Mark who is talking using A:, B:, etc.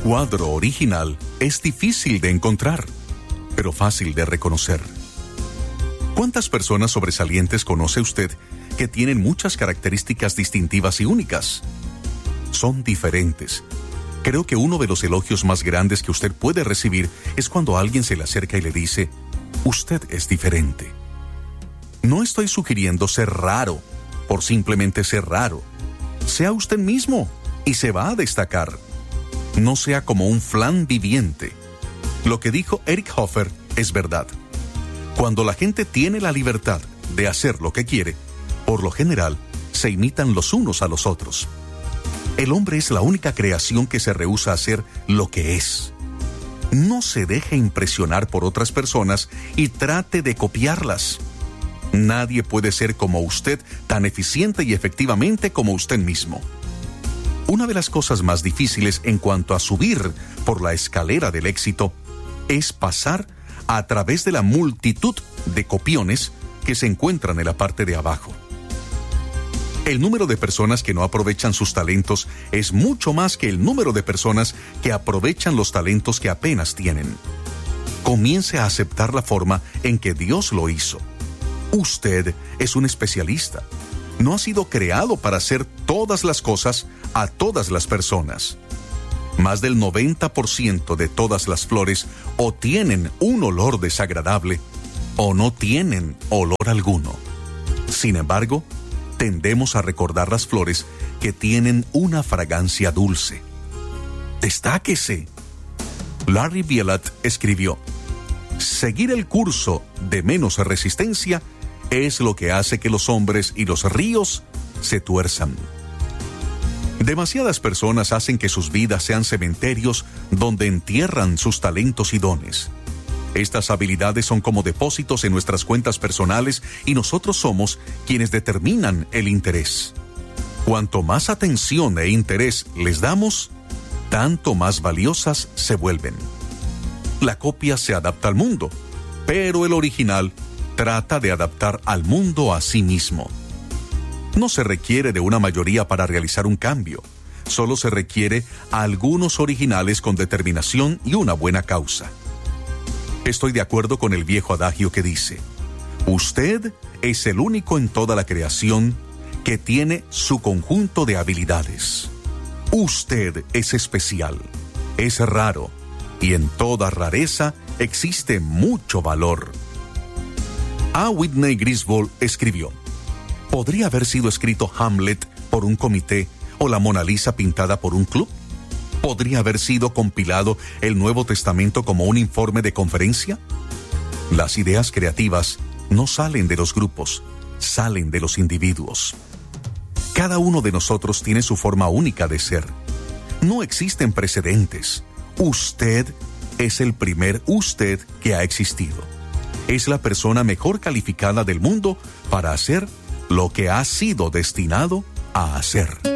A: cuadro original es difícil de encontrar, pero fácil de reconocer. ¿Cuántas personas sobresalientes conoce usted que tienen muchas características distintivas y únicas? Son diferentes. Creo que uno de los elogios más grandes que usted puede recibir es cuando alguien se le acerca y le dice: usted es diferente. No estoy sugiriendo ser raro por simplemente ser raro. Sea usted mismo y se va a destacar. No sea como un flan viviente. Lo que dijo Eric Hoffer es verdad. Cuando la gente tiene la libertad de hacer lo que quiere, por lo general, se imitan los unos a los otros. El hombre es la única creación que se rehúsa a hacer lo que es. No se deje impresionar por otras personas y trate de copiarlas. Nadie puede ser como usted tan eficiente y efectivamente como usted mismo. Una de las cosas más difíciles en cuanto a subir por la escalera del éxito es pasar a través de la multitud de copiones que se encuentran en la parte de abajo. El número de personas que no aprovechan sus talentos es mucho más que el número de personas que aprovechan los talentos que apenas tienen. Comience a aceptar la forma en que Dios lo hizo. Usted es un especialista. No ha sido creado para hacer todas las cosas a todas las personas. Más del 90% de todas las flores o tienen un olor desagradable o no tienen olor alguno. Sin embargo, tendemos a recordar las flores que tienen una fragancia dulce. Destáquese. Larry Bielad escribió: seguir el curso de menos resistencia es lo que hace que los hombres y los ríos se tuerzan. Demasiadas personas hacen que sus vidas sean cementerios donde entierran sus talentos y dones. Estas habilidades son como depósitos en nuestras cuentas personales y nosotros somos quienes determinan el interés. Cuanto más atención e interés les damos, tanto más valiosas se vuelven. La copia se adapta al mundo, pero el original trata de adaptar al mundo a sí mismo. No se requiere de una mayoría para realizar un cambio. Solo se requiere a algunos originales con determinación y una buena causa. Estoy de acuerdo con el viejo adagio que dice: usted es el único en toda la creación que tiene su conjunto de habilidades. Usted es especial, es raro, y en toda rareza existe mucho valor. A. Whitney Griswold escribió: ¿podría haber sido escrito Hamlet por un comité o la Mona Lisa pintada por un club? ¿Podría haber sido compilado el Nuevo Testamento como un informe de conferencia? Las ideas creativas no salen de los grupos, salen de los individuos. Cada uno de nosotros tiene su forma única de ser. No existen precedentes. Usted es el primer usted que ha existido. Es la persona mejor calificada del mundo para hacer lo que ha sido destinado a hacer.